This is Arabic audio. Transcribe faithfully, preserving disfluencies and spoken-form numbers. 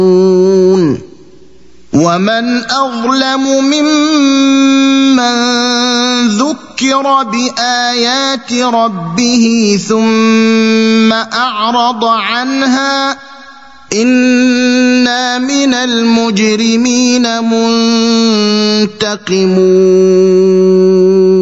ومن أظلم ممن ذكر بآيات ربه ثم أعرض عنها إنا من المجرمين منتقمون